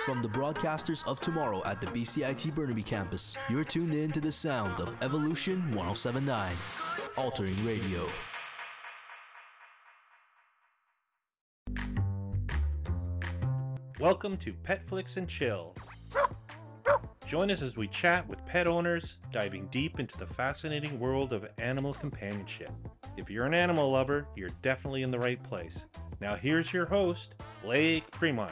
From the broadcasters of tomorrow at the BCIT Burnaby campus, you're tuned in to the sound of Evolution 1079, Altering Radio. Welcome to Petflix and Chill. Join us as we chat with pet owners, diving deep into the fascinating world of animal companionship. If you're an animal lover, you're definitely in the right place. Now here's your host, Blake Premont.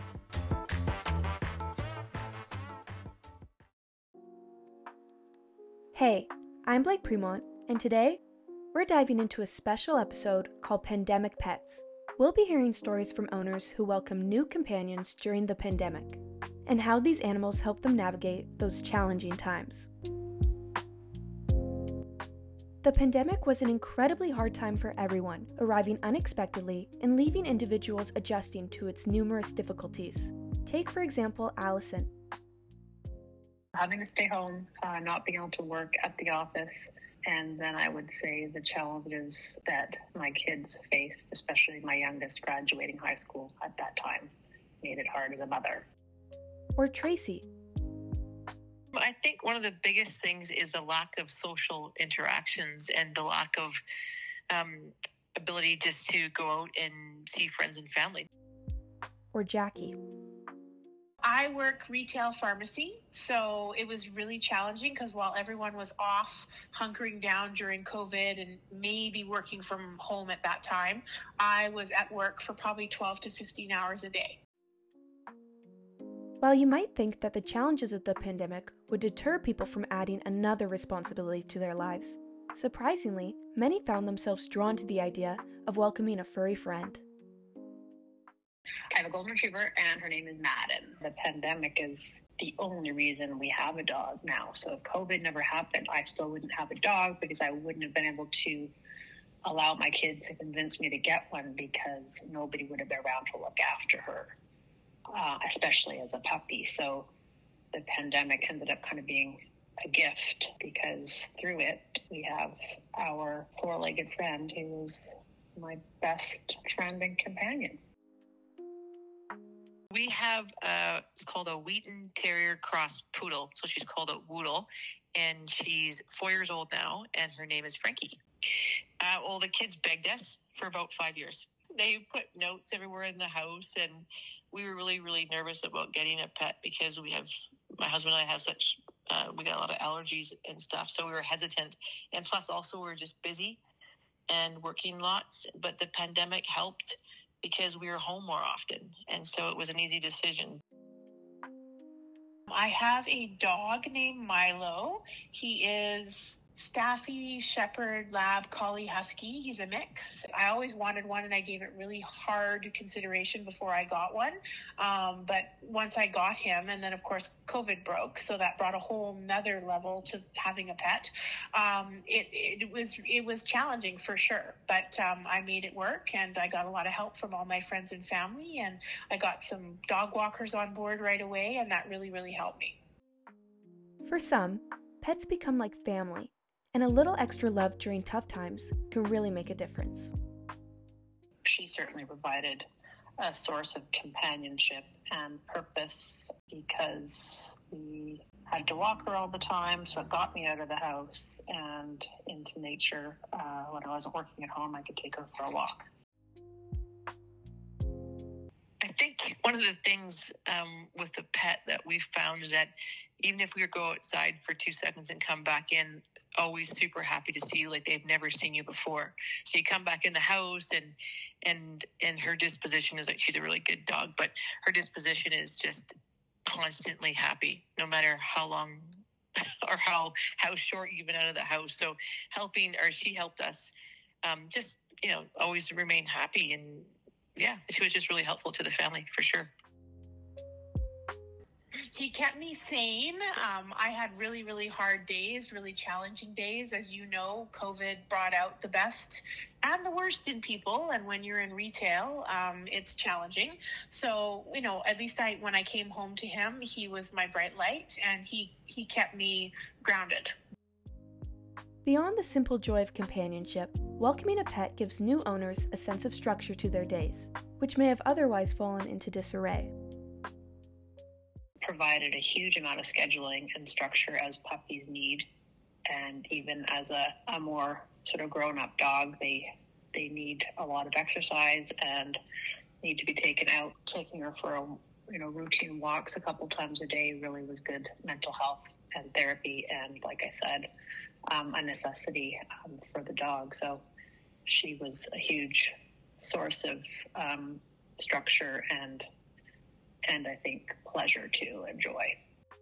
Hey, I'm Blake Premont, and today we're diving into a special episode called Pandemic Pets. We'll be hearing stories from owners who welcome new companions during the pandemic, and how these animals help them navigate those challenging times. The pandemic was an incredibly hard time for everyone, arriving unexpectedly and leaving individuals adjusting to its numerous difficulties. Take, for example, Allison. Having to stay home, not being able to work at the office, and then I would say the challenges that my kids faced, especially my youngest graduating high school at that time, made it hard as a mother. Or Tracy. I think one of the biggest things is the lack of social interactions and the lack of ability just to go out and see friends and family. Or Jackie. I work retail pharmacy, so it was really challenging because while everyone was off hunkering down during COVID and maybe working from home at that time, I was at work for probably 12 to 15 hours a day. While you might think that the challenges of the pandemic would deter people from adding another responsibility to their lives, surprisingly, many found themselves drawn to the idea of welcoming a furry friend. I have a golden retriever, and her name is Madden. The pandemic is the only reason we have a dog now. So if COVID never happened, I still wouldn't have a dog because I wouldn't have been able to allow my kids to convince me to get one because nobody would have been around to look after her, especially as a puppy. So the pandemic ended up kind of being a gift because through it, we have our four-legged friend who was my best friend and companion. We have, it's called a Wheaton Terrier Cross Poodle. So she's called a Woodle, and she's 4 years old now, and her name is Frankie. Well, the kids begged us for about 5 years. They put notes everywhere in the house, and we were really, really nervous about getting a pet because my husband and I have we got a lot of allergies and stuff, so we were hesitant. And plus also we were just busy and working lots, but the pandemic helped because we were home more often, and so it was an easy decision. I have a dog named Milo. He is Staffy, Shepherd, Lab, Collie, Husky. He's a mix. I always wanted one, and I gave it really hard consideration before I got one. But once I got him, and then of course COVID broke, so that brought a whole nother level to having a pet. It was challenging for sure, but I made it work, and I got a lot of help from all my friends and family, and I got some dog walkers on board right away, and that really, really helped me. For some, pets become like family, and a little extra love during tough times can really make a difference. She certainly provided a source of companionship and purpose because we had to walk her all the time, so it got me out of the house and into nature. When I wasn't working at home, I could take her for a walk. I think one of the things with the pet that we've found is that even if we go outside for 2 seconds and come back in, always super happy to see you like they've never seen you before. So you come back in the house and her disposition is like, she's a really good dog, but her disposition is just constantly happy, no matter how long or how short you've been out of the house. So she helped us just, always remain happy. And yeah, she was just really helpful to the family for sure. He kept me sane. I had really, really hard days, really challenging days. As you know, COVID brought out the best and the worst in people. And when you're in retail, it's challenging. So, at least when I came home to him, he was my bright light, and he kept me grounded. Beyond the simple joy of companionship, welcoming a pet gives new owners a sense of structure to their days, which may have otherwise fallen into disarray. provided a huge amount of scheduling and structure as puppies need. And even as a more sort of grown-up dog, they need a lot of exercise and need to be taken out. Taking her for routine walks a couple times a day really was good mental health and therapy, and like I said, a necessity for the dog. So she was a huge source of structure and I think pleasure to enjoy.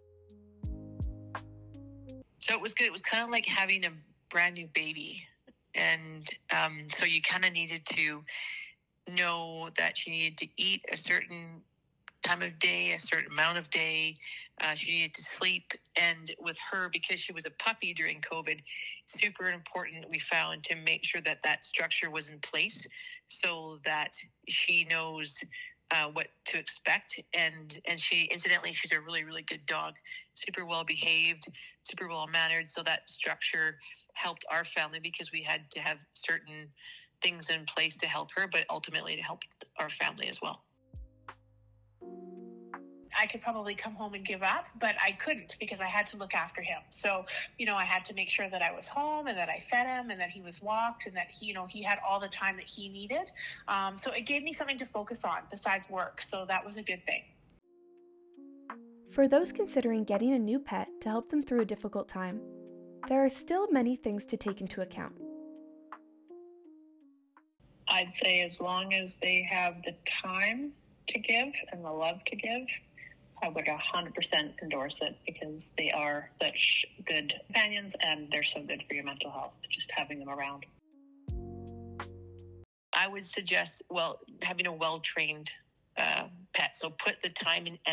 So it was good. It was kind of like having a brand new baby. And so you kind of needed to know that she needed to eat a certain time of day, a certain amount of day. She needed to sleep. And with her, because she was a puppy during COVID, super important, we found, to make sure that structure was in place so that she knows what to expect. And she, incidentally, she's a really, really good dog, super well behaved, super well mannered. So that structure helped our family because we had to have certain things in place to help her, but ultimately to help our family as well. I could probably come home and give up, but I couldn't because I had to look after him. So, I had to make sure that I was home and that I fed him and that he was walked and that he had all the time that he needed. So it gave me something to focus on besides work. So that was a good thing. For those considering getting a new pet to help them through a difficult time, there are still many things to take into account. I'd say as long as they have the time to give and the love to give, I would 100% endorse it because they are such good companions and they're so good for your mental health, just having them around. I would suggest, having a well-trained pet. So put the time and